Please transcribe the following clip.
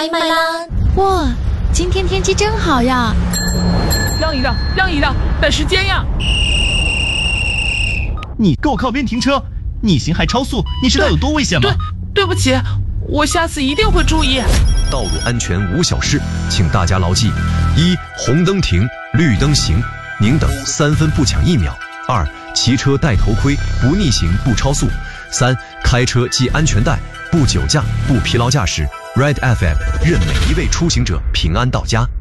开麦啦！ 哇，今天天气真好呀！ 让一让，赶时间呀！ 你给我靠边停车！逆行还超速，你知道有多危险吗？ 对不起，我下次一定会注意。 道路安全无小事，请大家牢记：一、红灯停，绿灯行，宁等3分不抢1秒；2、骑车戴头盔，不逆行不超速；3、开车系安全带，不酒驾不疲劳驾驶。Red FM 愿每一位出行者平安到家。